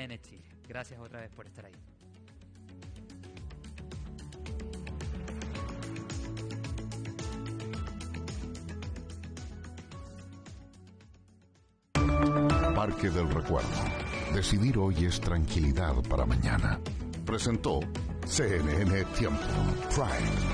CNN Chile. Gracias otra vez por estar ahí. Parque del Recuerdo. Decidir hoy es tranquilidad para mañana. Presentó CNN Tiempo Prime.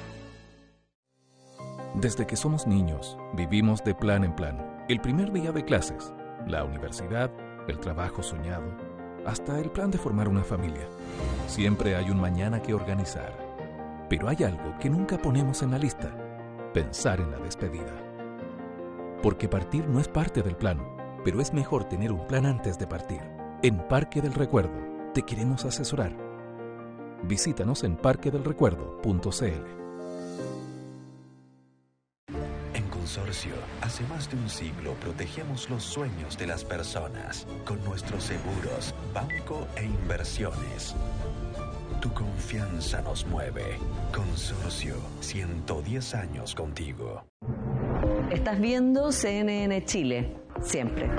Desde que somos niños, vivimos de plan en plan. El primer día de clases, la universidad, el trabajo soñado, hasta el plan de formar una familia. Siempre hay un mañana que organizar. Pero hay algo que nunca ponemos en la lista: pensar en la despedida. Porque partir no es parte del plan, pero es mejor tener un plan antes de partir. En Parque del Recuerdo te queremos asesorar. Visítanos en parquedelrecuerdo.cl. En Consorcio, hace más de un siglo protegemos los sueños de las personas con nuestros seguros, banco e inversiones. Tu confianza nos mueve. Consorcio, 110 años contigo. Estás viendo CNN Chile, siempre.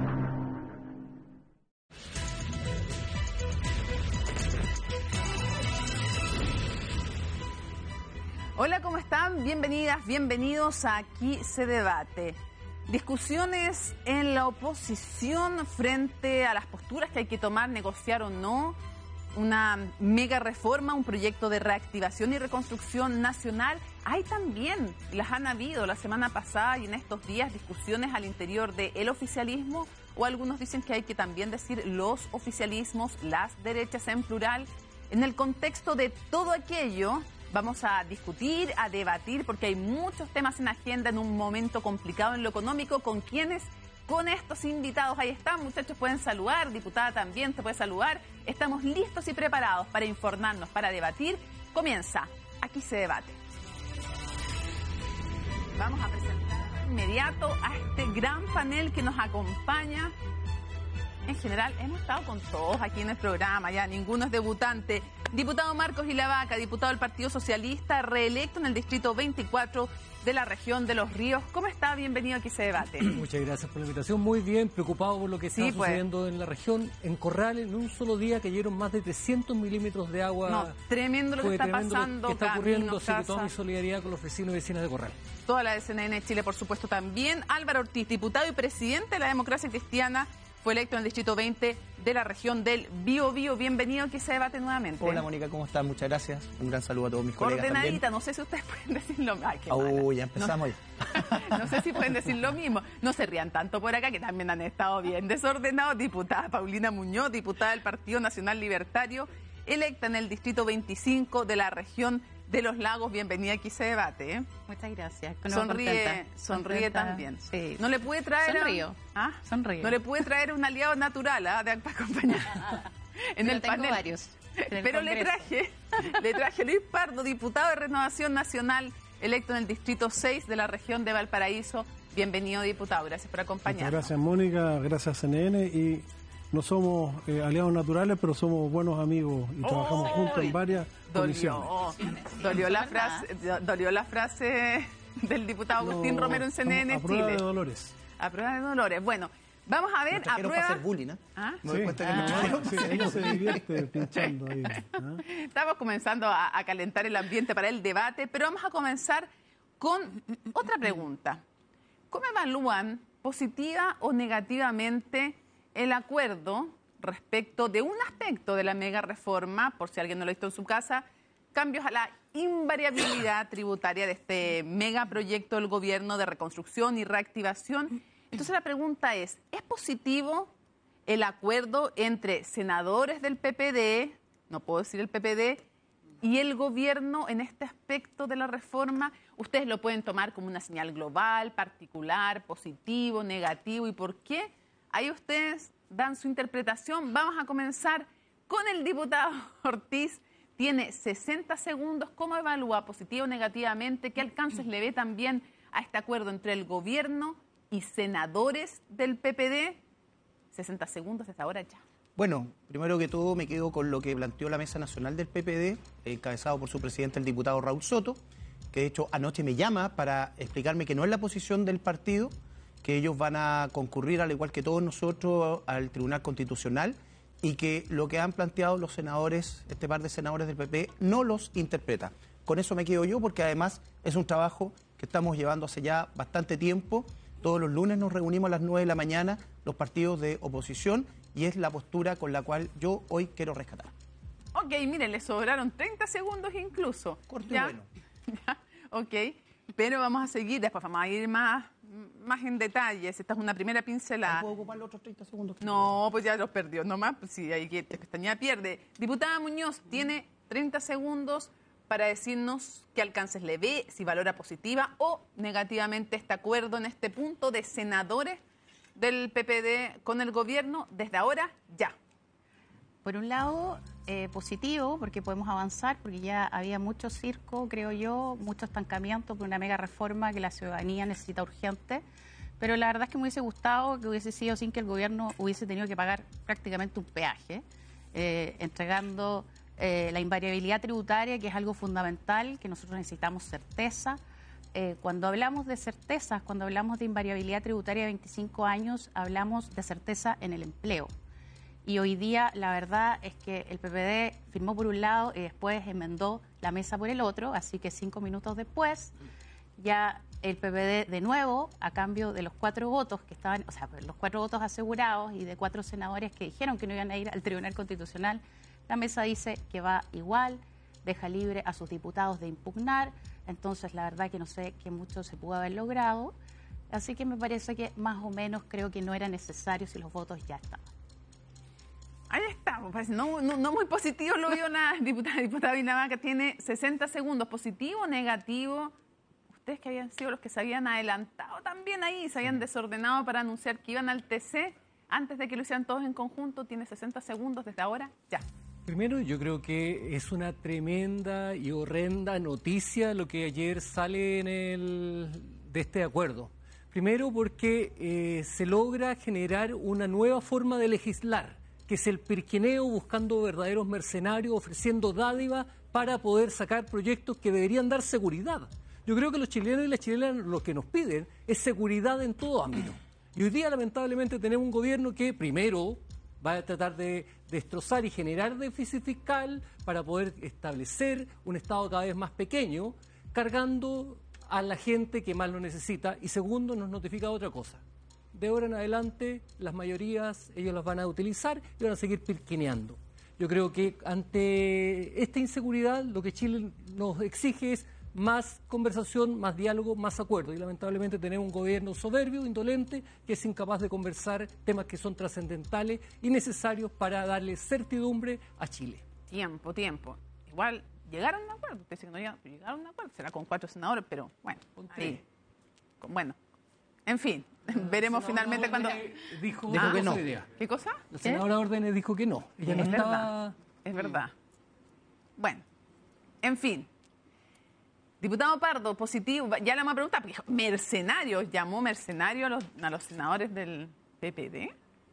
Hola, ¿cómo están? Bienvenidas, bienvenidos a Aquí se debate. Discusiones en la oposición frente a las posturas que hay que tomar, negociar o no, una mega reforma, un proyecto de reactivación y reconstrucción nacional. Hay también, las han habido la semana pasada y en estos días, discusiones al interior del oficialismo, o algunos dicen que hay que también decir los oficialismos, las derechas en plural. En el contexto de todo aquello, vamos a discutir, a debatir, porque hay muchos temas en agenda en un momento complicado en lo económico. ¿Con quiénes? Con estos invitados. Ahí están, muchachos, pueden saludar. Diputada también te puede saludar. Estamos listos y preparados para informarnos, para debatir. Comienza Aquí se debate. Vamos a presentar de inmediato a este gran panel que nos acompaña. En general, hemos estado con todos aquí en el programa, ya ninguno es debutante. Diputado Marcos Ilavaca, diputado del Partido Socialista, reelecto en el Distrito 24 de la región de Los Ríos. ¿Cómo está? Bienvenido a Aquí se debate. Muchas gracias por la invitación. Muy bien, preocupado por lo que está sucediendo en la región. En Corrales, en un solo día cayeron más de 300 milímetros de agua. No, tremendo lo que está pasando. Que está ocurriendo, así que toda mi solidaridad con los vecinos y vecinas de Corrales. Toda la de CNN Chile, por supuesto, también. Álvaro Ortiz, diputado y presidente de la Democracia Cristiana, fue electo en el Distrito 20 de la región del Biobío. Bienvenido a Aquí se debate nuevamente. Hola, Mónica, ¿cómo estás? Muchas gracias. Un gran saludo a todos mis colegas Ordenadita, también. No sé si ustedes pueden decir lo mismo. Ay, qué ya empezamos ya. No sé si pueden decir lo mismo. No se rían tanto por acá, que también han estado bien desordenados. Diputada Paulina Muñoz, diputada del Partido Nacional Libertario, electa en el Distrito 25 de la región de Los Lagos. Bienvenida, Aquí se debate, ¿eh? Muchas gracias. Sonríe contenta. También. Sí. No le pude traer Sonrío. No le pude traer un aliado natural para acompañar en el panel. Tengo varios. Pero le traje a Luis Pardo, diputado de Renovación Nacional, electo en el Distrito 6 de la región de Valparaíso. Bienvenido, diputado. Gracias por acompañarnos. Muchas gracias, Mónica. Gracias, CNN. Y no somos aliados naturales, pero somos buenos amigos y trabajamos juntos en varias comisiones. Dolió la frase del diputado Agustín Romero en CNN a prueba Chile. de dolores. A prueba de dolores. Bueno, vamos a ver. A prueba. Hacer bullying, ¿eh? Me doy cuenta que ella se divierte pinchando ahí. Estamos comenzando a calentar el ambiente para el debate, pero vamos a comenzar con otra pregunta. ¿Cómo evalúan positiva o negativamente el acuerdo respecto de un aspecto de la mega reforma, por si alguien no lo ha visto en su casa, cambios a la invariabilidad tributaria de este megaproyecto del gobierno de reconstrucción y reactivación? Entonces la pregunta ¿es positivo el acuerdo entre senadores del PPD, no puedo decir el PPD, y el gobierno en este aspecto de la reforma? Ustedes lo pueden tomar como una señal global, particular, positivo, negativo, ¿y por qué? Ahí ustedes dan su interpretación. Vamos a comenzar con el diputado Ortiz. Tiene 60 segundos. ¿Cómo evalúa positivo o negativamente? ¿Qué alcances le ve también a este acuerdo entre el gobierno y senadores del PPD? 60 segundos hasta ahora ya. Bueno, primero que todo me quedo con lo que planteó la Mesa Nacional del PPD, encabezado por su presidente, el diputado Raúl Soto, que de hecho anoche me llama para explicarme que no es la posición del partido, que ellos van a concurrir, al igual que todos nosotros, al Tribunal Constitucional y que lo que han planteado los senadores, este par de senadores del PP, no los interpreta. Con eso me quedo yo, porque además es un trabajo que estamos llevando hace ya bastante tiempo. Todos los lunes nos reunimos a las 9 de la mañana los partidos de oposición y es la postura con la cual yo hoy quiero rescatar. Ok, mire, le sobraron 30 segundos incluso. Corto y bueno. Ya, ok, pero vamos a seguir, después vamos a ir más en detalles. Esta es una primera pincelada. ¿Puedo ocupar los otros 30 segundos? No, pues ya los perdió. Nomás, pues sí, ahí que pestañea pierde. Diputada Muñoz, tiene 30 segundos para decirnos qué alcances le ve, si valora positiva o negativamente este acuerdo en este punto de senadores del PPD con el gobierno desde ahora ya. Por un lado, positivo, porque podemos avanzar, porque ya había mucho circo, creo yo, mucho estancamiento por una mega reforma que la ciudadanía necesita urgente. Pero la verdad es que me hubiese gustado que hubiese sido sin que el gobierno hubiese tenido que pagar prácticamente un peaje, entregando la invariabilidad tributaria, que es algo fundamental, que nosotros necesitamos certeza. Cuando hablamos de certezas, cuando hablamos de invariabilidad tributaria de 25 años, hablamos de certeza en el empleo. Y hoy día la verdad es que el PPD firmó por un lado y después enmendó la mesa por el otro, así que 5 minutos después ya el PPD de nuevo, a cambio de los 4 votos que estaban, o sea, los 4 votos asegurados y de 4 senadores que dijeron que no iban a ir al Tribunal Constitucional, la mesa dice que va igual, deja libre a sus diputados de impugnar, entonces la verdad que no sé qué mucho se pudo haber logrado, así que me parece que más o menos creo que no era necesario si los votos ya estaban. Ahí está, pues no muy positivo lo vio la diputada Vinavaca, tiene 60 segundos, positivo o negativo. Ustedes que habían sido los que se habían adelantado también ahí, se habían desordenado para anunciar que iban al TC, antes de que lo hicieran todos en conjunto, tiene 60 segundos desde ahora, ya. Primero, yo creo que es una tremenda y horrenda noticia lo que ayer sale de este acuerdo. Primero porque se logra generar una nueva forma de legislar, que es el pirquineo buscando verdaderos mercenarios, ofreciendo dádivas para poder sacar proyectos que deberían dar seguridad. Yo creo que los chilenos y las chilenas lo que nos piden es seguridad en todo ámbito. Y hoy día, lamentablemente, tenemos un gobierno que primero va a tratar de destrozar y generar déficit fiscal para poder establecer un Estado cada vez más pequeño, cargando a la gente que más lo necesita. Y segundo, nos notifica otra cosa. De ahora en adelante, las mayorías, ellos las van a utilizar y van a seguir pirquineando. Yo creo que ante esta inseguridad, lo que Chile nos exige es más conversación, más diálogo, más acuerdo. Y lamentablemente tenemos un gobierno soberbio, indolente, que es incapaz de conversar temas que son trascendentales y necesarios para darle certidumbre a Chile. Tiempo. Igual, llegaron a un acuerdo. Usted dice que no llegaron a un acuerdo. Será con 4 senadores, pero bueno. Sí. Bueno, en fin. Veremos finalmente cuando... Dijo que no. ¿Qué cosa? La senadora Órdenes dijo que no. Ella no estaba... Es verdad. Bueno, en fin. Diputado Pardo, positivo. Ya le vamos a preguntar, porque mercenarios, llamó mercenario a los senadores del PPD.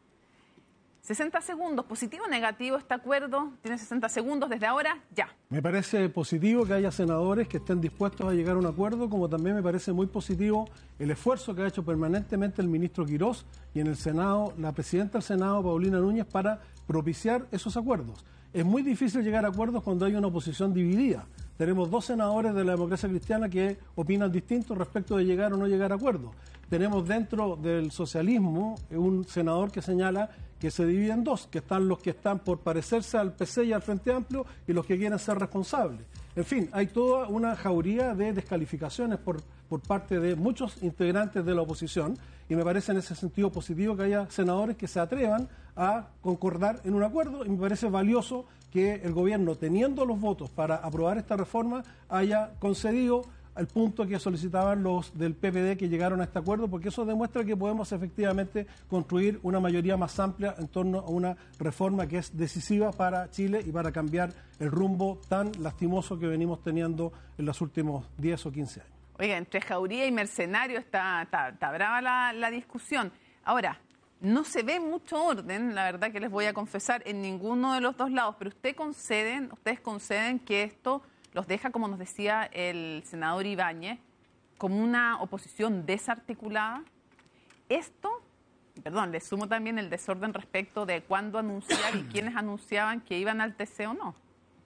60 segundos, positivo o negativo este acuerdo. Tiene 60 segundos desde ahora, ya. Me parece positivo que haya senadores que estén dispuestos a llegar a un acuerdo, como también me parece muy positivo el esfuerzo que ha hecho permanentemente el ministro Quirós y en el Senado, la presidenta del Senado, Paulina Núñez, para propiciar esos acuerdos. Es muy difícil llegar a acuerdos cuando hay una oposición dividida. Tenemos 2 senadores de la democracia cristiana que opinan distinto respecto de llegar o no llegar a acuerdos. Tenemos dentro del socialismo un senador que señala que se divide en 2, que están los que están por parecerse al PC y al Frente Amplio y los que quieren ser responsables. En fin, hay toda una jauría de descalificaciones por parte de muchos integrantes de la oposición y me parece en ese sentido positivo que haya senadores que se atrevan a concordar en un acuerdo y me parece valioso que el gobierno, teniendo los votos para aprobar esta reforma, haya concedido al punto que solicitaban los del PPD que llegaron a este acuerdo, porque eso demuestra que podemos efectivamente construir una mayoría más amplia en torno a una reforma que es decisiva para Chile y para cambiar el rumbo tan lastimoso que venimos teniendo en los últimos 10 o 15 años. Oiga, entre jauría y mercenario está brava la discusión. Ahora, no se ve mucho orden, la verdad que les voy a confesar, en ninguno de los dos lados, pero ustedes conceden que esto los deja, como nos decía el senador Ibáñez, como una oposición desarticulada. Esto Perdón, le sumo también el desorden respecto de cuándo anunciar y quiénes anunciaban que iban al TC o no.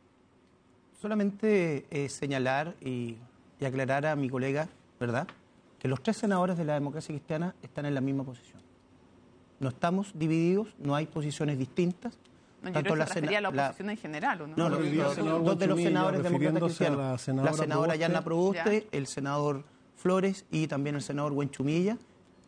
Solamente señalar y aclarar a mi colega, ¿verdad?, que los 3 senadores de la democracia cristiana están en la misma posición. No estamos divididos, no hay posiciones distintas. No, yo creo que se refería a la oposición en general, ¿o no? No, dos de los senadores demócratas cristianos, la senadora Yanna Proboste, el senador Flores y también el senador Huenchumilla,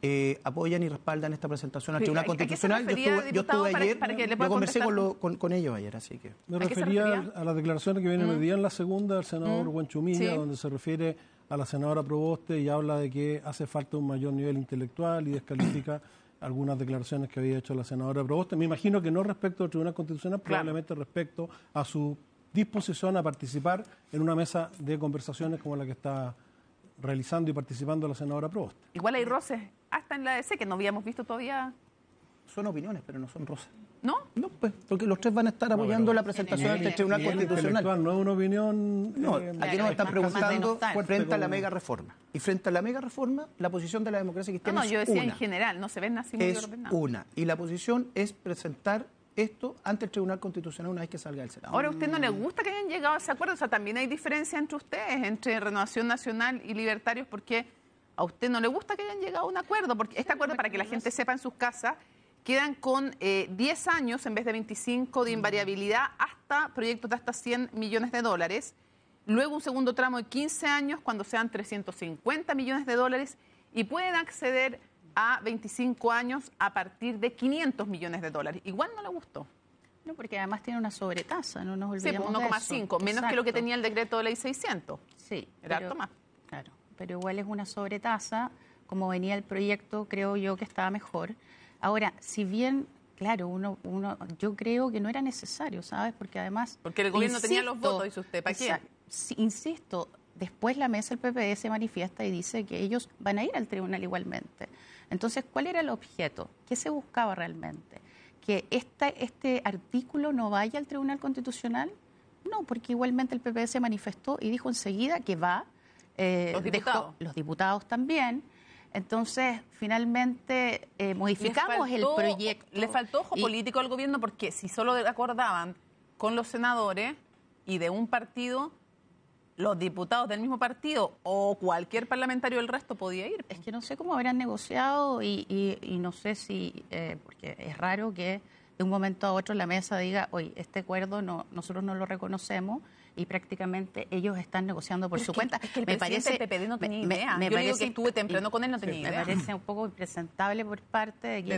apoyan y respaldan esta presentación al Tribunal Constitucional. Yo estuve ayer, yo conversé con ellos ayer, así que... Me refería a las declaraciones que vienen hoy día en la segunda del senador Huenchumilla, donde se refiere a la senadora Proboste y habla de que hace falta un mayor nivel intelectual y descalifica algunas declaraciones que había hecho la senadora Proboste. Me imagino que no respecto al Tribunal Constitucional, probablemente respecto a su disposición a participar en una mesa de conversaciones como la que está realizando y participando la senadora Proboste. Igual hay roces hasta en la ADC que no habíamos visto todavía. Son opiniones, pero no son roces. ¿No? No, pues, porque los 3 van a estar apoyando la presentación del Tribunal Constitucional. No es una opinión... No, aquí nos están preguntando frente a la mega reforma. Y frente a la mega reforma, la posición de la democracia cristiana yo decía en general, no se ven así muy ordenados. Es una. Y la posición es presentar esto ante el Tribunal Constitucional una vez que salga del Senado. Ahora, ¿a usted no le gusta que hayan llegado a ese acuerdo? O sea, también hay diferencia entre ustedes, entre Renovación Nacional y Libertarios, porque a usted no le gusta que hayan llegado a un acuerdo, porque este acuerdo, para que la gente sepa en sus casas, quedan con 10 años en vez de 25 de invariabilidad hasta proyectos de hasta 100 millones de dólares. Luego un segundo tramo de 15 años cuando sean 350 millones de dólares y pueden acceder a 25 años a partir de 500 millones de dólares. Igual no le gustó. No, porque además tiene una sobretasa, no nos Sí, olvidemos 1,5, menos que lo que tenía el decreto de ley 600. Sí. Era harto más. Claro, pero igual es una sobretasa. Como venía el proyecto, creo yo que estaba mejor. Ahora, si bien, claro, yo creo que no era necesario, ¿sabes? Porque además... Porque el gobierno tenía los votos, dice usted, ¿para qué? Sí, insisto, después la mesa del PPD se manifiesta y dice que ellos van a ir al tribunal igualmente. Entonces, ¿cuál era el objeto? ¿Qué se buscaba realmente? ¿Que este artículo no vaya al Tribunal Constitucional? No, porque igualmente el PPD se manifestó y dijo enseguida que va. Los diputados también. Entonces, finalmente, modificamos el proyecto. Le faltó ojo político al gobierno porque si solo acordaban con los senadores y de un partido, los diputados del mismo partido o cualquier parlamentario del resto podía ir. Es que no sé cómo habrán negociado y no sé si, porque es raro que de un momento a otro la mesa diga, oye, este acuerdo nosotros no lo reconocemos y prácticamente ellos están negociando por su cuenta. Es que el presidente del PPD no tenía idea. Yo digo que estuve temprano con él, no tenía idea. Me parece un poco impresentable por parte de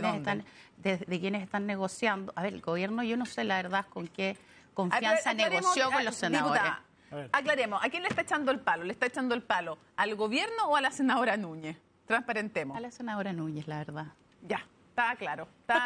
quienes están negociando. A ver, el gobierno, yo no sé la verdad con qué confianza negoció con los senadores. Aclaremos, ¿a quién le está echando el palo? ¿Le está echando el palo al gobierno o a la senadora Núñez? Transparentemos. A la senadora Núñez, la verdad. Ya, está claro.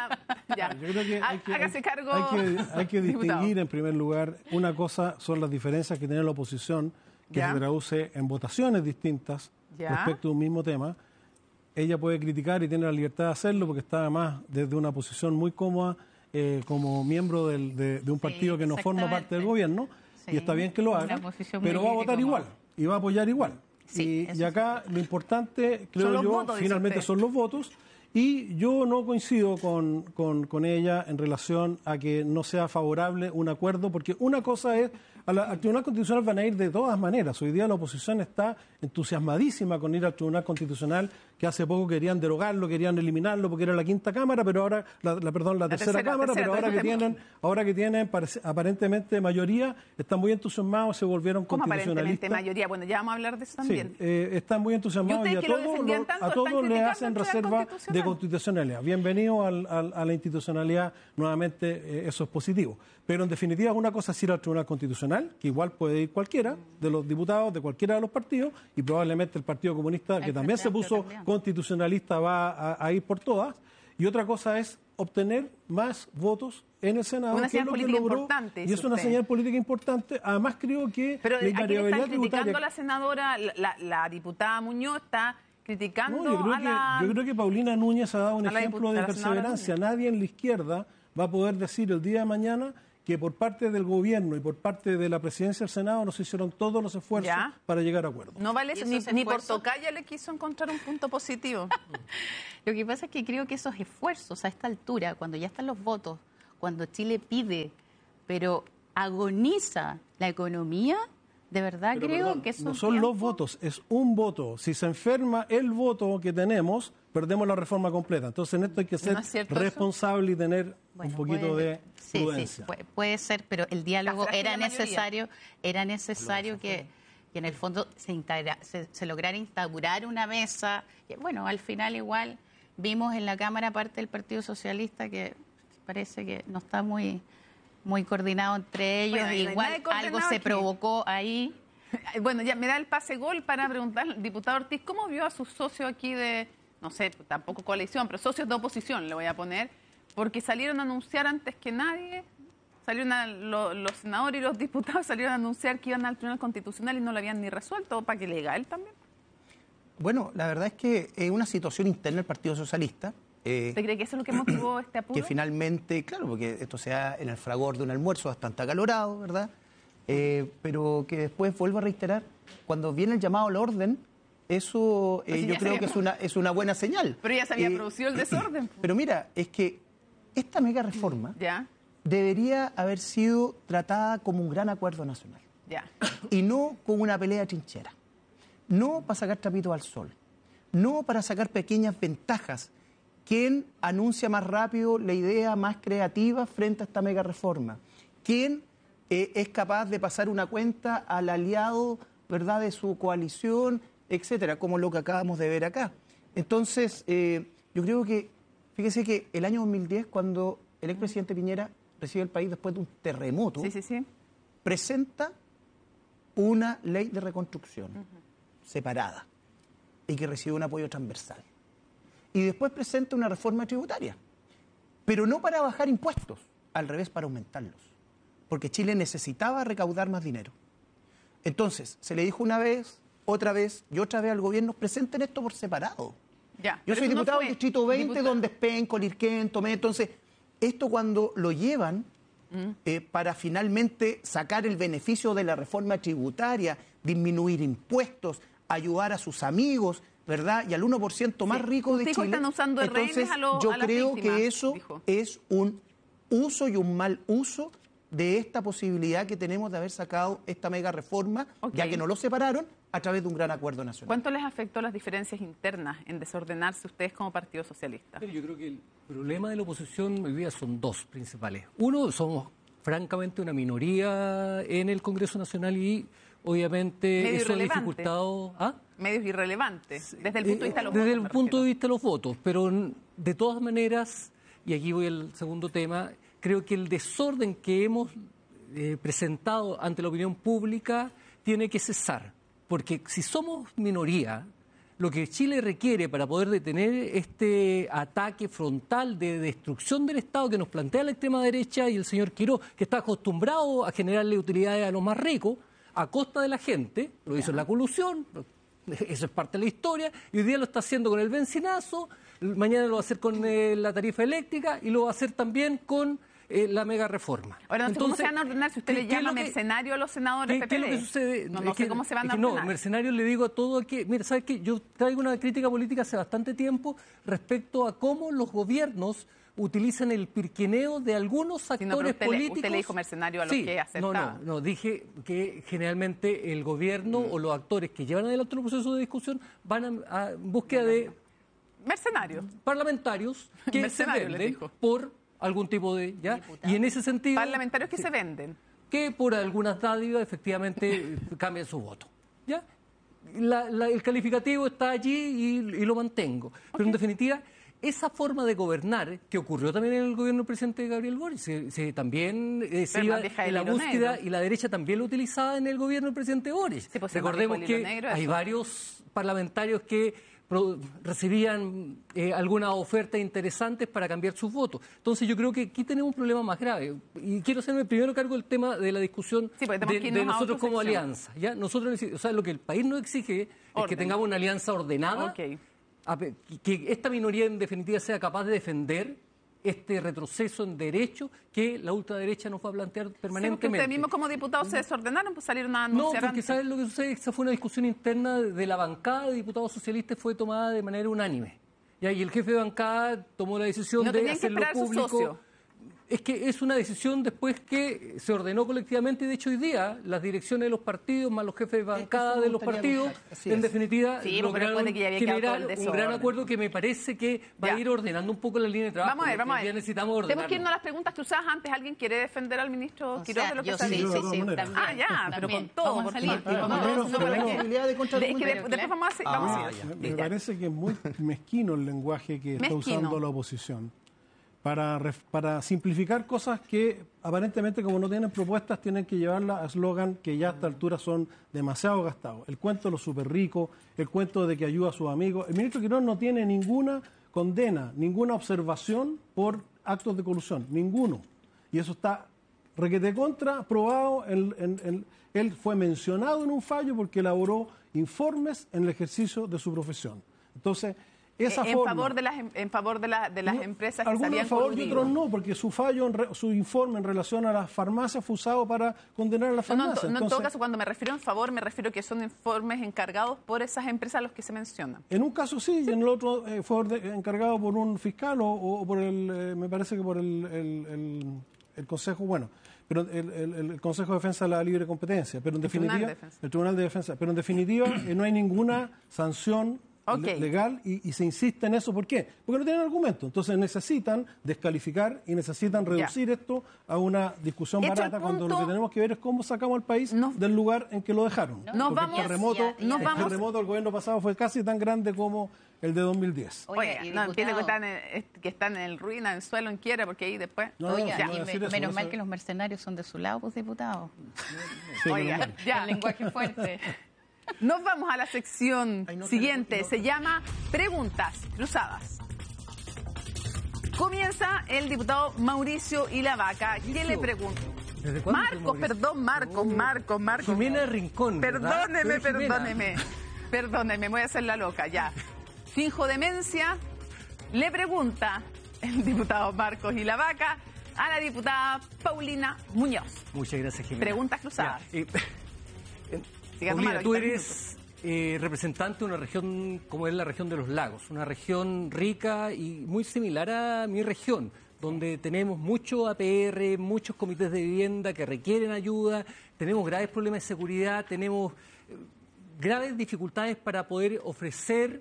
Ya. Yo creo que hágase cargo. Hay que distinguir, en primer lugar, una cosa son las diferencias que tiene la oposición, que se traduce en votaciones distintas respecto a un mismo tema. Ella puede criticar y tiene la libertad de hacerlo porque está además desde una posición muy cómoda como miembro de un partido que no forma parte del gobierno. Y está bien que lo haga, pero va a votar igual y va a apoyar igual. Sí, y acá lo importante, creo yo, finalmente son los votos. Y yo no coincido con ella en relación a que no sea favorable un acuerdo, porque una cosa es, al Tribunal Constitucional van a ir de todas maneras. Hoy día la oposición está entusiasmadísima con ir al Tribunal Constitucional, que hace poco querían derogarlo, querían eliminarlo porque era la quinta cámara, pero ahora, la tercera cámara, pero ahora que tienen aparentemente mayoría, están muy entusiasmados, se volvieron constitucionalistas. Aparentemente mayoría, bueno, ya vamos a hablar de eso también. Sí, están muy entusiasmados y a todos les hacen reserva de constitucionalidad. Bienvenido a la institucionalidad, nuevamente eso es positivo. Pero en definitiva una cosa es ir al Tribunal Constitucional, que igual puede ir cualquiera de los diputados de cualquiera de los partidos, y probablemente el Partido Comunista, que también se puso constitucionalista, va a ir por todas. Y otra cosa es obtener más votos en el Senado. Una señal política importante. Y es una señal política importante. Además creo que pero la invariabilidad tributaria... criticando a la senadora, la diputada Muñoz está criticando yo creo que Paulina Núñez ha dado un ejemplo de perseverancia. Nadie en la izquierda va a poder decir el día de mañana que por parte del gobierno y por parte de la presidencia del Senado no se hicieron todos los esfuerzos para llegar a acuerdos. No vale eso, ni por Tocaya le quiso encontrar un punto positivo. Lo que pasa es que creo que esos esfuerzos a esta altura, cuando ya están los votos, cuando Chile pide, pero agoniza la economía, de verdad creo que no son los votos, es un voto. Si se enferma el voto que tenemos, perdemos la reforma completa. Entonces en esto hay que ser responsable y tener un poquito de prudencia. Sí, puede ser, pero el diálogo era necesario que en el fondo se lograra instaurar una mesa. Bueno, al final igual vimos en la Cámara parte del Partido Socialista que parece que no está muy coordinado entre ellos, igual algo se provocó ahí. Bueno, ya me da el pase gol para preguntar al diputado Ortiz, ¿cómo vio a sus socios aquí de, no sé, tampoco coalición, pero socios de oposición, le voy a poner, porque salieron a anunciar antes que nadie, los senadores y los diputados salieron a anunciar que iban al Tribunal Constitucional y no lo habían ni resuelto, para que legal también? Bueno, la verdad es que es una situación interna del Partido Socialista. ¿Usted cree que eso es lo que motivó este apuro? Que finalmente, claro, porque esto se da en el fragor de un almuerzo bastante acalorado, ¿verdad? Pero que después, vuelvo a reiterar, cuando viene el llamado al orden, eso yo creo que es una buena señal. Pero ya se había producido el desorden. Pero mira, es que esta mega reforma debería haber sido tratada como un gran acuerdo nacional. Y no como una pelea de trinchera. No para sacar trapitos al sol. No para sacar pequeñas ventajas. ¿Quién anuncia más rápido la idea más creativa frente a esta mega reforma? ¿Quién es capaz de pasar una cuenta al aliado, ¿verdad?, de su coalición, etcétera, como lo que acabamos de ver acá? Entonces, yo creo que, fíjese que el año 2010, cuando el expresidente Piñera recibe el país después de un terremoto, presenta una ley de reconstrucción separada y que recibe un apoyo transversal. Y después presenta una reforma tributaria, pero no para bajar impuestos, al revés, para aumentarlos, porque Chile necesitaba recaudar más dinero. Entonces, se le dijo una vez, otra vez y otra vez al gobierno, presenten esto por separado. Yo soy diputado del Distrito 20, donde es Penco, Lirquén, Tomé, entonces, esto cuando lo llevan para finalmente sacar el beneficio de la reforma tributaria, disminuir impuestos, ayudar a sus amigos, ¿verdad? Y al 1% más rico de Chile. Están usando entonces, yo creo que eso es un uso y un mal uso de esta posibilidad que tenemos de haber sacado esta mega reforma, ya que no lo separaron, a través de un gran acuerdo nacional. ¿Cuánto les afectó las diferencias internas en desordenarse ustedes como Partido Socialista? Yo creo que el problema de la oposición hoy día son dos principales. Uno, somos francamente una minoría en el Congreso Nacional y obviamente eso ha dificultado... Medios irrelevantes, desde el punto de vista de los votos. Desde el punto de vista de los votos, pero de todas maneras, y aquí voy al segundo tema, creo que el desorden que hemos presentado ante la opinión pública tiene que cesar, porque si somos minoría, lo que Chile requiere para poder detener este ataque frontal de destrucción del Estado que nos plantea la extrema derecha y el señor Quirós, que está acostumbrado a generarle utilidades a los más ricos, a costa de la gente, lo hizo en la colusión, eso es parte de la historia, y hoy día lo está haciendo con el bencinazo, mañana lo va a hacer con la tarifa eléctrica y lo va a hacer también con la mega reforma. Ahora, no sé cómo se van a ordenar si usted le llama mercenario a los senadores PPD. ¿Qué es lo que sucede? No sé cómo se van a ordenar. No, mercenarios le digo a todo que... Mira, ¿sabes qué? Yo traigo una crítica política hace bastante tiempo respecto a cómo los gobiernos utilizan el pirqueneo de algunos actores políticos. Usted le dijo mercenario a los que aceptaban. No, dije que generalmente el gobierno o los actores que llevan adelante el proceso de discusión van a búsqueda de mercenarios, parlamentarios que se venden por algún tipo de... ¿ya? Y en ese sentido... Parlamentarios que se venden. Que por algunas dádivas efectivamente cambian su voto. ¿Ya? El calificativo está allí y lo mantengo. Pero en definitiva... Esa forma de gobernar, que ocurrió también en el gobierno del presidente Gabriel Boric, también se iba en la búsqueda negro. Y la derecha también lo utilizaba en el gobierno del presidente Boric. Sí, pues recordemos que hay varios parlamentarios que recibían algunas ofertas interesantes para cambiar sus votos. Entonces yo creo que aquí tenemos un problema más grave. Y quiero hacerme primero cargo del tema de la discusión de nosotros como alianza. ¿Ya? Nosotros, o sea, lo que el país nos exige es que tengamos una alianza ordenada. Que esta minoría en definitiva sea capaz de defender este retroceso en derecho que la ultraderecha nos va a plantear permanentemente. Sí, porque usted mismo como diputado se desordenaron, pues salieron a anunciar. No, porque ¿sabes lo que sucede? Esa fue una discusión interna de la bancada de diputados socialistas, fue tomada de manera unánime. Y el jefe de bancada tomó la decisión de hacerlo público. Es que es una decisión después que se ordenó colectivamente y de hecho hoy día las direcciones de los partidos más los jefes de bancada de los partidos en definitiva lograron generar un gran acuerdo que me parece que va a ir ordenando un poco la línea de trabajo. Vamos a ver. Ya necesitamos ordenarlo. Tenemos que irnos a las preguntas cruzadas antes. ¿Alguien quiere defender al ministro Quiroz de lo que yo salió? sí, Pero con todo. Vamos a salir. Después vamos a seguir. Me parece que es muy mezquino el lenguaje que está usando la oposición. Para simplificar cosas que aparentemente como no tienen propuestas tienen que llevarla a eslogan que ya a esta altura son demasiado gastados. El cuento de los súper ricos, el cuento de que ayuda a sus amigos. El ministro Quiroz no tiene ninguna condena, ninguna observación por actos de colusión, ninguno. Y eso está requete contra, probado. Él fue mencionado en un fallo porque elaboró informes en el ejercicio de su profesión. Entonces, en favor de las empresas que algunos salían a favor coludidos. y otros no, porque su fallo, su informe en relación a las farmacias fue usado para condenar a las farmacias. En todo caso, cuando me refiero en favor, me refiero que son informes encargados por esas empresas a los que se mencionan. En un caso sí, y en el otro fue encargado por un fiscal o por me parece que por el Consejo, pero el Consejo de Defensa de la Libre Competencia, pero en definitiva, el Tribunal de Defensa, pero en definitiva no hay ninguna sanción legal y se insiste en eso. ¿Por qué? Porque no tienen argumento. Entonces necesitan descalificar y necesitan reducir esto a una discusión barata cuando lo que tenemos que ver es cómo sacamos al país del lugar en que lo dejaron. El terremoto del gobierno pasado fue casi tan grande como el de 2010. Empieza que están en ruina, en suelo, en quiebra, porque ahí después... Menos mal que los mercenarios son de su lado, pues, diputado. El lenguaje fuerte. Nos vamos a la sección siguiente, se llama Preguntas Cruzadas. Comienza el diputado Mauricio Ilavaca. ¿Quién le pregunta? Marcos. Jimena Rincón. Perdóneme, voy a hacer la loca, ya. Finjo demencia, le pregunta el diputado Marcos Ilavaca a la diputada Paulina Muñoz. Muchas gracias, Jimena. Preguntas cruzadas. Paulina, tú eres representante de una región como es la región de los lagos, una región rica y muy similar a mi región, donde tenemos mucho APR, muchos comités de vivienda que requieren ayuda, tenemos graves problemas de seguridad, tenemos graves dificultades para poder ofrecer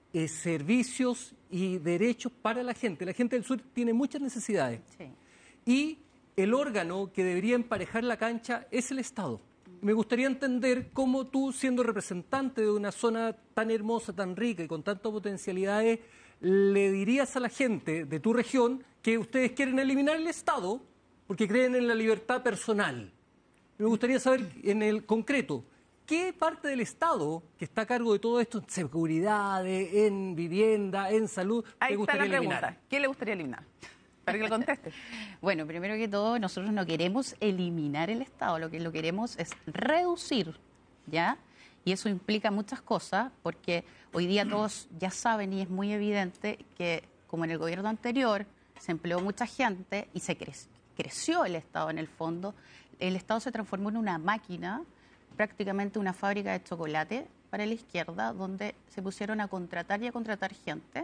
servicios y derechos para la gente. La gente del sur tiene muchas necesidades. Sí. Y el órgano que debería emparejar la cancha es el Estado. Me gustaría entender cómo tú, siendo representante de una zona tan hermosa, tan rica y con tantas potencialidades, le dirías a la gente de tu región que ustedes quieren eliminar el Estado porque creen en la libertad personal. Me gustaría saber en el concreto, ¿qué parte del Estado que está a cargo de todo esto, en seguridad, en vivienda, en salud, te gustaría eliminar? Ahí está la pregunta. ¿Qué le gustaría eliminar? Para que le conteste. Bueno, primero que todo, nosotros no queremos eliminar el Estado, lo que lo queremos es reducir, ¿ya? Y eso implica muchas cosas, porque hoy día todos ya saben y es muy evidente que, como en el gobierno anterior, se empleó mucha gente y se creció el Estado en el fondo. El Estado se transformó en una máquina, prácticamente una fábrica de chocolate para la izquierda, donde se pusieron a contratar y a contratar gente.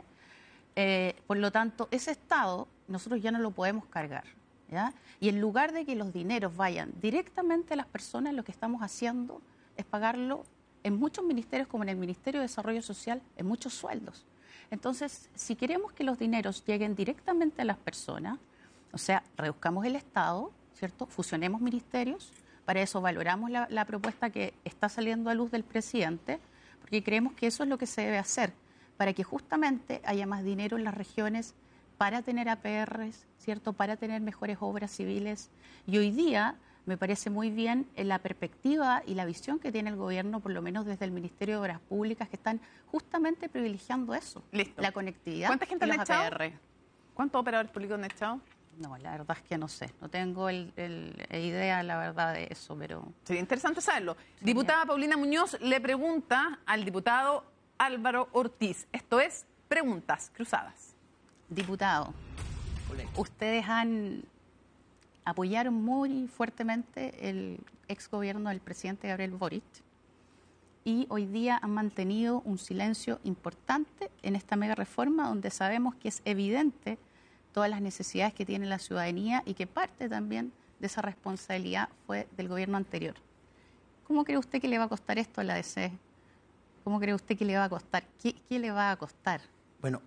Por lo tanto, ese Estado nosotros ya no lo podemos cargar, ¿ya? Y en lugar de que los dineros vayan directamente a las personas, lo que estamos haciendo es pagarlo en muchos ministerios, como en el Ministerio de Desarrollo Social, en muchos sueldos. Entonces, si queremos que los dineros lleguen directamente a las personas, o sea, reduzcamos el Estado, ¿cierto? Fusionemos ministerios, para eso valoramos la propuesta que está saliendo a luz del presidente, porque creemos que eso es lo que se debe hacer, para que justamente haya más dinero en las regiones para tener APRs, ¿cierto? Para tener mejores obras civiles. Y hoy día me parece muy bien la perspectiva y la visión que tiene el gobierno, por lo menos desde el Ministerio de Obras Públicas, que están justamente privilegiando eso. Listo. La conectividad. ¿Cuánta gente y han los echado? APR. ¿Cuántos operadores públicos han echado? No, la verdad es que no sé. No tengo idea, la verdad, de eso, pero... Sería interesante saberlo. Diputada Paulina Muñoz le pregunta al diputado Álvaro Ortiz. Esto es Preguntas Cruzadas. Diputado, Ustedes apoyaron muy fuertemente el exgobierno del presidente Gabriel Boric y hoy día han mantenido un silencio importante en esta mega reforma donde sabemos que es evidente todas las necesidades que tiene la ciudadanía y que parte también de esa responsabilidad fue del gobierno anterior. ¿Cómo cree usted que le va a costar esto a la DC? ¿Cómo cree usted que le va a costar? ¿Qué le va a costar? Bueno,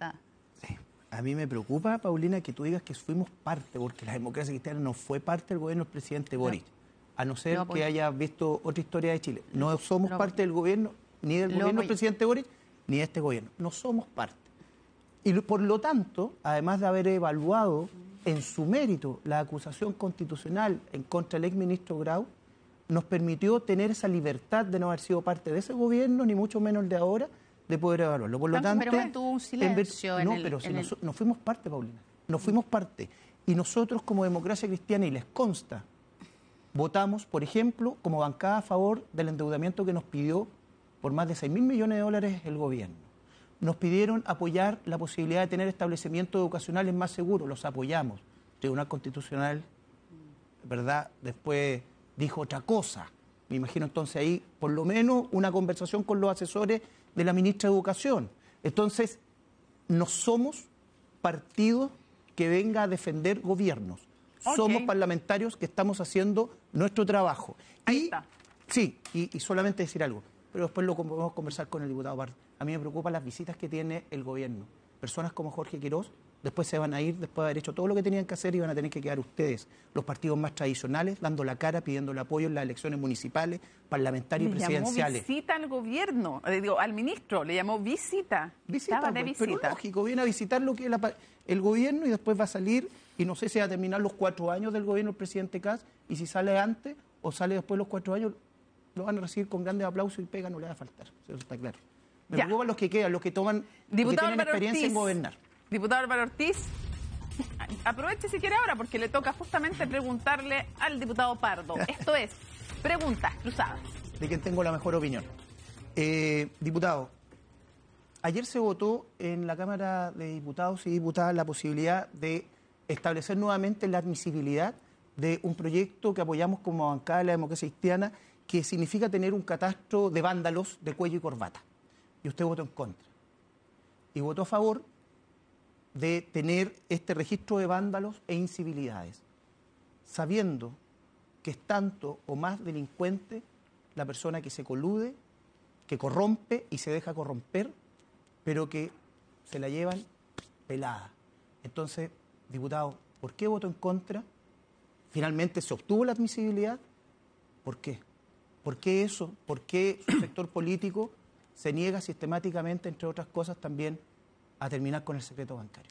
a mí me preocupa, Paulina, que tú digas que fuimos parte, porque la democracia cristiana no fue parte del gobierno del presidente Boric, a no ser que hayas visto otra historia de Chile. No somos parte del gobierno, ni del gobierno del presidente Boric, ni de este gobierno. No somos parte. Y por lo tanto, además de haber evaluado en su mérito la acusación constitucional en contra del exministro Grau, nos permitió tener esa libertad de no haber sido parte de ese gobierno, ni mucho menos el de ahora, de poder evaluarlo. Por lo tanto, pero mantuvo un silencio no fuimos parte, Paulina. No fuimos parte. Y nosotros, como democracia cristiana, y les consta, votamos, por ejemplo, como bancada a favor del endeudamiento que nos pidió por más de 6.000 millones de dólares el gobierno. Nos pidieron apoyar la posibilidad de tener establecimientos educacionales más seguros. Los apoyamos. El Tribunal Constitucional, ¿verdad?, después dijo otra cosa. Me imagino entonces ahí, por lo menos, una conversación con los asesores de la ministra de Educación. Entonces, no somos partidos que venga a defender gobiernos. Somos parlamentarios que estamos haciendo nuestro trabajo. Ahí está. Sí, y solamente decir algo, pero después lo podemos conversar con el diputado Pardo. A mí me preocupan las visitas que tiene el gobierno. Personas como Jorge Quirós después se van a ir, después de haber hecho todo lo que tenían que hacer, y van a tener que quedar ustedes, los partidos más tradicionales, dando la cara, pidiendo el apoyo en las elecciones municipales, parlamentarias y presidenciales. Le llamó visita al gobierno, al ministro, le llamó visita. Estaba de visita. Pero lógico, viene a visitar lo que el gobierno y después va a salir, y no sé si va a terminar los 4 años del gobierno del presidente Kast, y si sale antes o sale después de los 4 años, lo van a recibir con grandes aplausos y pega no le va a faltar, eso está claro. Me preocupan los que quedan, los que toman, los que tienen experiencia en gobernar. Diputado Álvaro Ortiz, aproveche si quiere ahora, porque le toca justamente preguntarle al diputado Pardo. Esto es, preguntas cruzadas. De quien tengo la mejor opinión. Diputado, ayer se votó en la Cámara de Diputados y Diputadas la posibilidad de establecer nuevamente la admisibilidad de un proyecto que apoyamos como bancada de la democracia cristiana, que significa tener un catastro de vándalos de cuello y corbata. Y usted votó en contra. Y votó a favor de tener este registro de vándalos e incivilidades, sabiendo que es tanto o más delincuente la persona que se colude, que corrompe y se deja corromper, pero que se la llevan pelada. Entonces, diputado, ¿por qué votó en contra? Finalmente se obtuvo la admisibilidad. ¿Por qué? ¿Por qué eso? ¿Por qué su sector político se niega sistemáticamente, entre otras cosas, también a terminar con el secreto bancario?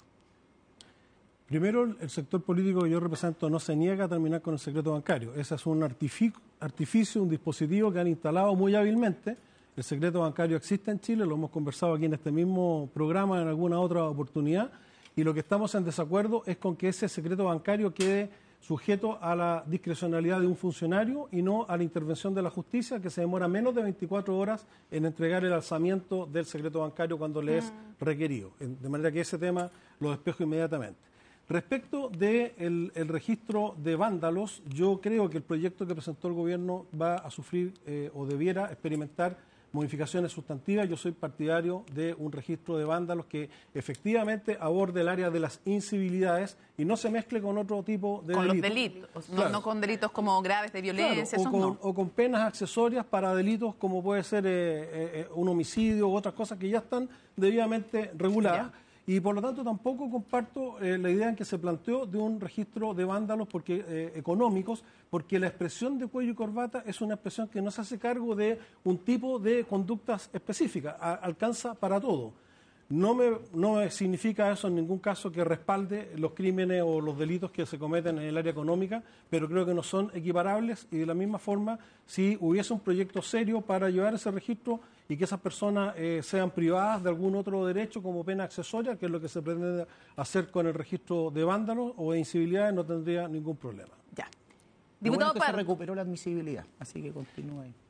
Primero, el sector político que yo represento no se niega a terminar con el secreto bancario. Ese es un artificio, un dispositivo que han instalado muy hábilmente. El secreto bancario existe en Chile, lo hemos conversado aquí en este mismo programa en alguna otra oportunidad, y lo que estamos en desacuerdo es con que ese secreto bancario quede sujeto a la discrecionalidad de un funcionario y no a la intervención de la justicia, que se demora menos de 24 horas en entregar el alzamiento del secreto bancario cuando le es requerido. De manera que ese tema lo despejo inmediatamente. Respecto del registro de vándalos, yo creo que el proyecto que presentó el gobierno va a sufrir o debiera experimentar modificaciones sustantivas. Yo soy partidario de un registro de vándalos que efectivamente aborde el área de las incivilidades y no se mezcle con otro tipo de con delitos. Los delitos, claro. no con delitos como graves de violencia. Claro, o con penas accesorias para delitos como puede ser un homicidio u otras cosas que ya están debidamente reguladas. Ya. Y por lo tanto tampoco comparto la idea en que se planteó de un registro de vándalos económicos, porque la expresión de cuello y corbata es una expresión que no se hace cargo de un tipo de conductas específicas, alcanza para todo. No me significa eso en ningún caso que respalde los crímenes o los delitos que se cometen en el área económica, pero creo que no son equiparables, y de la misma forma, si hubiese un proyecto serio para llevar ese registro y que esas personas sean privadas de algún otro derecho como pena accesoria, que es lo que se pretende hacer con el registro de vándalos o de incivilidades, no tendría ningún problema. Ya. Diputado Pardo. Se recuperó la admisibilidad, así que continúa ahí.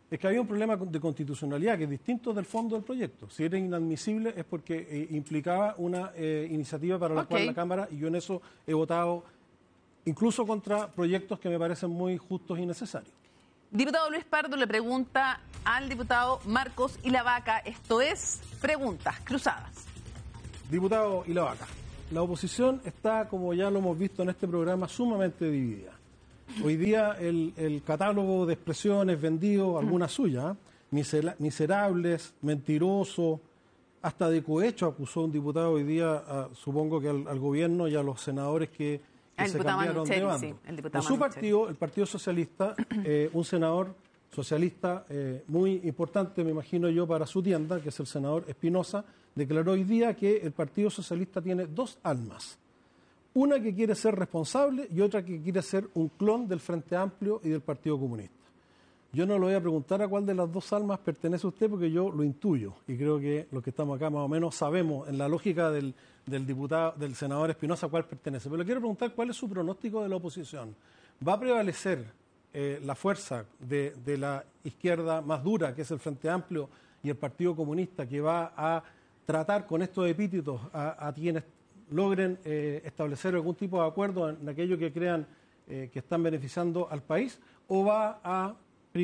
Es que había un problema de constitucionalidad que es distinto del fondo del proyecto. Si era inadmisible es porque implicaba una iniciativa para la cual la Cámara, y yo en eso he votado incluso contra proyectos que me parecen muy justos y necesarios. Diputado Luis Pardo le pregunta al diputado Marcos Ilavaca, esto es Preguntas Cruzadas. Diputado Ilavaca, la oposición está, como ya lo hemos visto en este programa, sumamente dividida. Hoy día el catálogo de expresiones vendido, algunas suyas, miserables, mentirosos, hasta de cohecho acusó un diputado hoy día, supongo que al gobierno y a los senadores que se cambiaron de bando. Sí, en su partido, el Partido Socialista, un senador socialista muy importante, me imagino yo, para su tienda, que es el senador Espinosa, declaró hoy día que el Partido Socialista tiene dos almas. Una que quiere ser responsable y otra que quiere ser un clon del Frente Amplio y del Partido Comunista. Yo no le voy a preguntar a cuál de las dos almas pertenece usted porque yo lo intuyo y creo que los que estamos acá más o menos sabemos en la lógica del senador Espinosa cuál pertenece. Pero le quiero preguntar cuál es su pronóstico de la oposición. ¿Va a prevalecer la fuerza de la izquierda más dura, que es el Frente Amplio y el Partido Comunista, que va a tratar con estos epítetos a quienes logren establecer algún tipo de acuerdo en aquello que crean que están beneficiando al país, o va a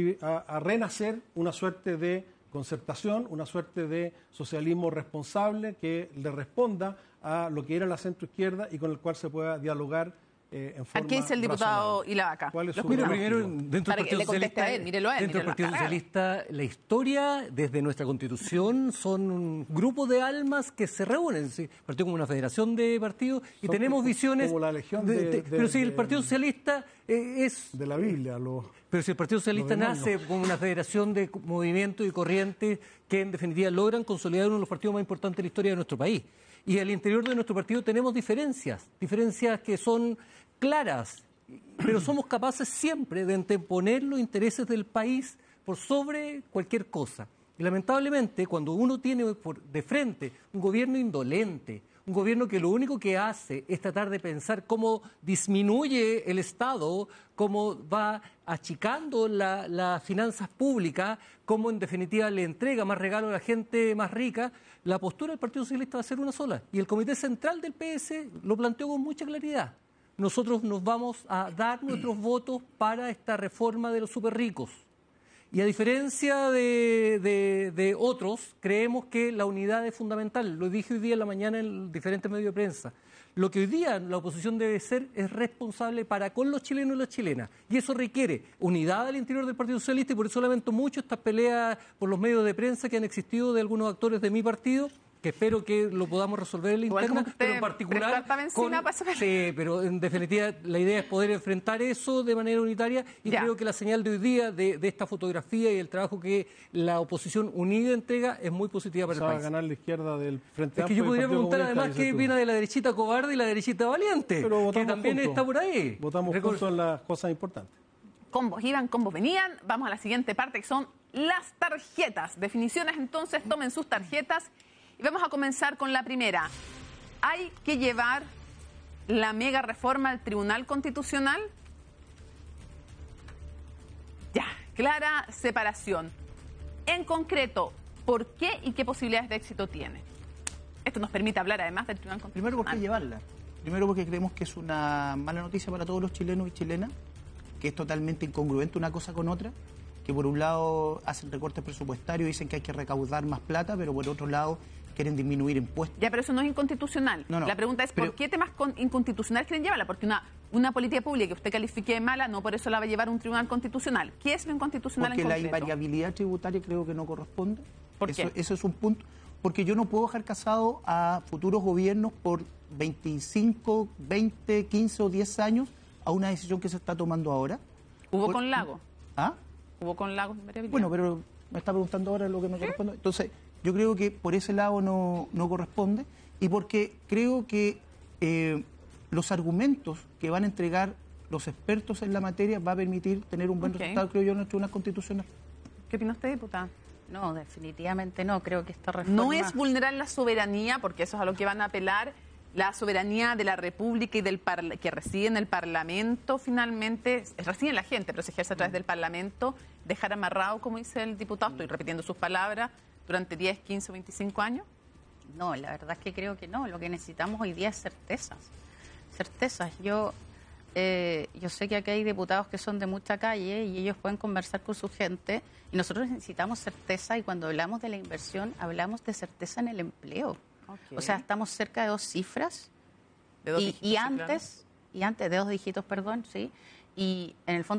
renacer una suerte de concertación, una suerte de socialismo responsable que le responda a lo que era la centroizquierda y con el cual se pueda dialogar en forma ¿Qué dice el diputado Ilavaca? ¿Cuál es su primero, dentro del Partido Socialista, dentro del Partido Socialista, la historia, desde nuestra Constitución, son un grupo de almas que se reúnen. ¿Sí? Partido como una federación de partidos y tenemos visiones. Como la legión pero si el Partido Socialista es. De la Biblia, Pero si el Partido Socialista nace como una federación de movimientos y corrientes que, en definitiva, logran consolidar uno de los partidos más importantes de la historia de nuestro país. Y al interior de nuestro partido tenemos diferencias que son claras, pero somos capaces siempre de anteponer los intereses del país por sobre cualquier cosa. Y lamentablemente, cuando uno tiene de frente un gobierno indolente, un gobierno que lo único que hace es tratar de pensar cómo disminuye el Estado, cómo va achicando las finanzas públicas, cómo en definitiva le entrega más regalo a la gente más rica, la postura del Partido Socialista va a ser una sola. Y el Comité Central del PS lo planteó con mucha claridad. Nosotros nos vamos a dar nuestros votos para esta reforma de los superricos. Y a diferencia de otros, creemos que la unidad es fundamental. Lo dije hoy día en la mañana en diferentes medios de prensa. Lo que hoy día la oposición debe ser es responsable para con los chilenos y las chilenas. Y eso requiere unidad al interior del Partido Socialista y por eso lamento mucho estas peleas por los medios de prensa que han existido de algunos actores de mi partido, que espero que lo podamos resolver en la interna, pero en particular sí, pero en definitiva la idea es poder enfrentar eso de manera unitaria y creo que la señal de hoy día de esta fotografía y el trabajo que la oposición unida entrega es muy positiva para el país. Va a ganar la izquierda del Frente Amplio. Es que yo podría preguntar además qué opina de la derechita cobarde y la derechita valiente, que también está por ahí. Votamos juntos en las cosas importantes. Combos iban, combos venían. Vamos a la siguiente parte, que son las tarjetas. Definiciones, entonces, tomen sus tarjetas. Y vamos a comenzar con la primera. ¿Hay que llevar la mega reforma al Tribunal Constitucional? Ya, clara separación. En concreto, ¿por qué y qué posibilidades de éxito tiene? Esto nos permite hablar además del Tribunal Constitucional. Primero, ¿por qué llevarla? Primero, porque creemos que es una mala noticia para todos los chilenos y chilenas, que es totalmente incongruente una cosa con otra, que por un lado hacen recortes presupuestarios, dicen que hay que recaudar más plata, pero por otro lado quieren disminuir impuestos. Ya, pero eso no es inconstitucional. No. La pregunta es, ¿por qué temas inconstitucionales quieren llevarla? Porque una política pública que usted califique de mala, no por eso la va a llevar a un tribunal constitucional. ¿Qué es lo inconstitucional porque en concreto? Porque la invariabilidad tributaria creo que no corresponde. ¿Por qué? Eso es un punto. Porque yo no puedo dejar casado a futuros gobiernos por 25, 20, 15 o 10 años a una decisión que se está tomando ahora. ¿Hubo con Lago? ¿Ah? ¿Hubo con Lago invariabilidad? Bueno, pero me está preguntando ahora lo que me corresponde. Entonces, yo creo que por ese lado no corresponde y porque creo que los argumentos que van a entregar los expertos en la materia va a permitir tener un buen resultado, creo yo, en el Tribunal Constitucional. ¿Qué opina usted, diputada? No, definitivamente no. Creo que esta reforma... No es vulnerar la soberanía, porque eso es a lo que van a apelar, la soberanía de la República y que reside en el Parlamento, finalmente, reside en la gente, pero se ejerce a través del Parlamento, dejar amarrado, como dice el diputado, estoy repitiendo sus palabras, durante 10, 15 o 25 años? No, la verdad es que creo que no. Lo que necesitamos hoy día es certezas. Certezas. Yo sé que aquí hay diputados que son de mucha calle y ellos pueden conversar con su gente y nosotros necesitamos certeza y cuando hablamos de la inversión hablamos de certeza en el empleo. Okay. O sea, estamos cerca de 2 cifras de 2 dígitos, y antes de 2 dígitos, perdón, sí, y en el fondo